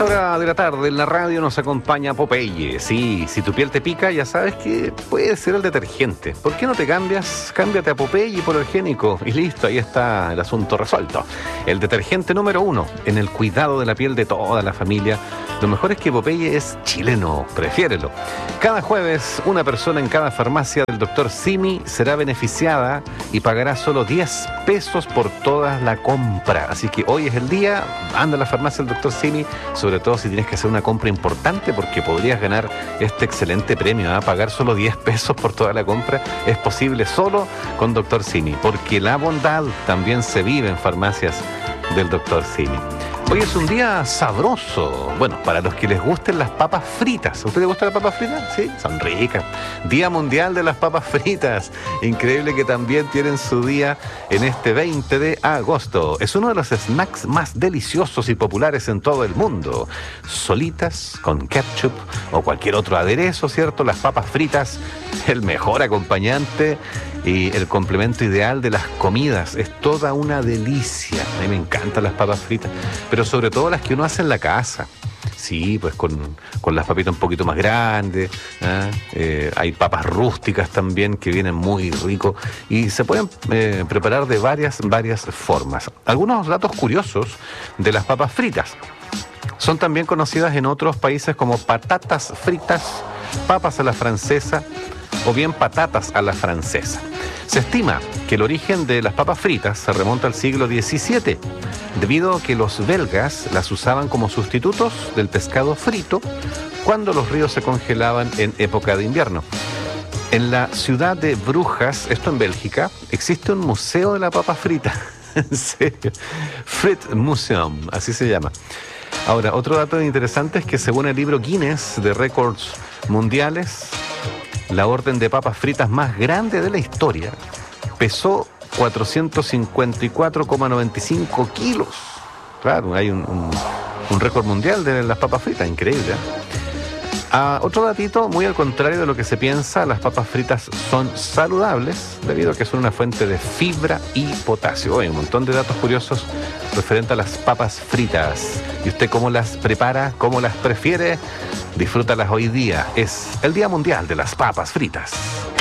esta hora de la tarde en la radio nos acompaña Popeye. Sí, si tu piel te pica, ya sabes que puede ser el detergente. ¿Por qué no te cambias? Cámbiate a Popeye hipoalergénico y listo, ahí está el asunto resuelto. El detergente número 1 en el cuidado de la piel de toda la familia. Lo mejor es que Popeye es chileno, prefiérelo. Cada jueves, una persona en cada farmacia del Dr. Simi será beneficiada y pagará solo 10 pesos por toda la compra. Así que hoy es el día, anda a la farmacia del Dr. Simi, sobre todo si tienes que hacer una compra importante, porque podrías ganar este excelente premio. Pagar solo 10 pesos por toda la compra es posible solo con Dr. Simi, porque la bondad también se vive en farmacias del Dr. Simi. Hoy es un día sabroso, bueno, para los que les gusten las papas fritas. ¿A usted le gustan las papas fritas? Sí, son ricas. Día Mundial de las Papas Fritas. Increíble que también tienen su día en este 20 de agosto. Es uno de los snacks más deliciosos y populares en todo el mundo. Solitas, con ketchup o cualquier otro aderezo, ¿cierto? Las papas fritas, el mejor acompañante y el complemento ideal de las comidas. Es toda una delicia. A mí me encantan las papas fritas, pero sobre todo las que uno hace en la casa. Sí, pues con las papitas un poquito más grandes, hay papas rústicas también que vienen muy rico y se pueden preparar de varias formas. Algunos datos curiosos de las papas fritas. Son también conocidas en otros países como patatas fritas, papas a la francesa o bien patatas a la francesa. Se estima que el origen de las papas fritas se remonta al siglo XVII, debido a que los belgas las usaban como sustitutos del pescado frito cuando los ríos se congelaban en época de invierno. En la ciudad de Brujas, esto en Bélgica, existe un museo de la papa frita. En serio, Frit Museum, así se llama. Ahora, otro dato interesante es que según el libro Guinness de récords mundiales, la orden de papas fritas más grande de la historia pesó 454,95 kilos. Claro, hay un récord mundial de las papas fritas, increíble. Otro datito, muy al contrario de lo que se piensa, las papas fritas son saludables debido a que son una fuente de fibra y potasio. Hay un montón de datos curiosos referente a las papas fritas. ¿Y usted cómo las prepara? ¿Cómo las prefiere? Disfrútalas hoy día. Es el Día Mundial de las Papas Fritas.